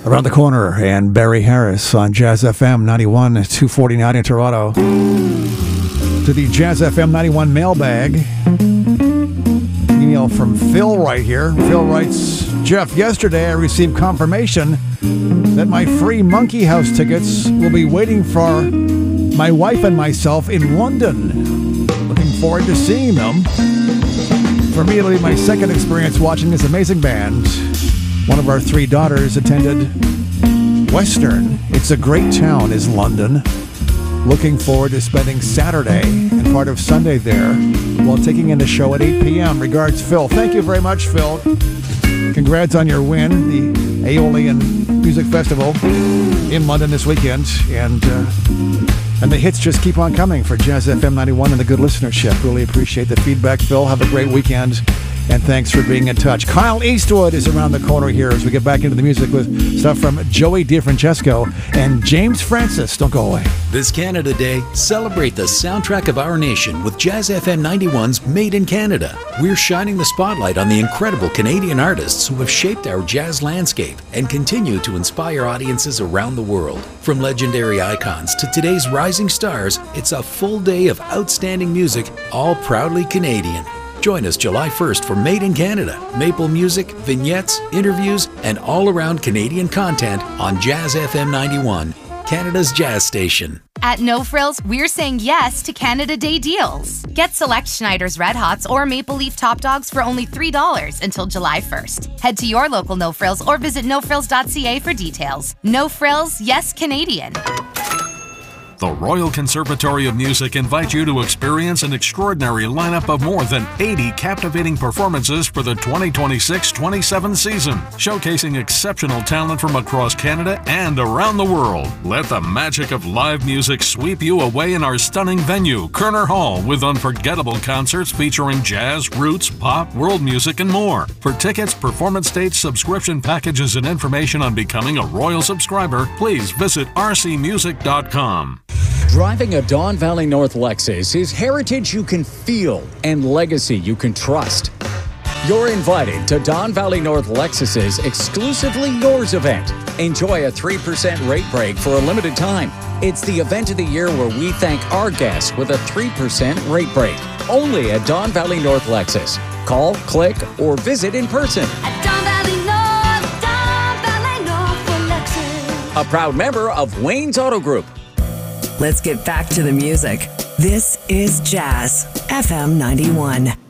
Around the Corner and Barry Harris on Jazz FM 91, 249 in Toronto. To the Jazz FM 91 mailbag. Email from Phil right here. Phil writes, Jeff, yesterday I received confirmation that my free Monkey House tickets will be waiting for my wife and myself in London. Looking forward to seeing them. For me, it'll be my second experience watching this amazing band. One of our three daughters attended Western. It's a great town, is London. Looking forward to spending Saturday and part of Sunday there while taking in the show at 8 p.m. Regards, Phil. Thank you very much, Phil. Congrats on your win, the Aeolian Music Festival in London this weekend. And the hits just keep on coming for Jazz FM 91 and the good listenership. Really appreciate the feedback, Phil. Have a great weekend. And thanks for being in touch. Kyle Eastwood is around the corner here as we get back into the music with stuff from Joey DiFrancesco and James Francis. Don't go away. This Canada Day, celebrate the soundtrack of our nation with Jazz FM 91's Made in Canada. We're shining the spotlight on the incredible Canadian artists who have shaped our jazz landscape and continue to inspire audiences around the world. From legendary icons to today's rising stars, it's a full day of outstanding music, all proudly Canadian. Join us July 1st for Made in Canada, maple music, vignettes, interviews, and all-around Canadian content on Jazz FM 91, Canada's jazz station. At No Frills, we're saying yes to Canada Day deals. Get select Schneider's Red Hots or Maple Leaf Top Dogs for only $3 until July 1st. Head to your local No Frills or visit nofrills.ca for details. No Frills, yes Canadian. The Royal Conservatory of Music invites you to experience an extraordinary lineup of more than 80 captivating performances for the 2026-27 season, showcasing exceptional talent from across Canada and around the world. Let the magic of live music sweep you away in our stunning venue, Kerner Hall, with unforgettable concerts featuring jazz, roots, pop, world music, and more. For tickets, performance dates, subscription packages, and information on becoming a Royal subscriber, please visit rcmusic.com. Driving a Don Valley North Lexus is heritage you can feel and legacy you can trust. You're invited to Don Valley North Lexus's Exclusively Yours event. Enjoy a 3% rate break for a limited time. It's the event of the year where we thank our guests with a 3% rate break. Only at Don Valley North Lexus. Call, click, or visit in person. At Don Valley North for Lexus. A proud member of Wayne's Auto Group. Let's get back to the music. This is Jazz FM 91.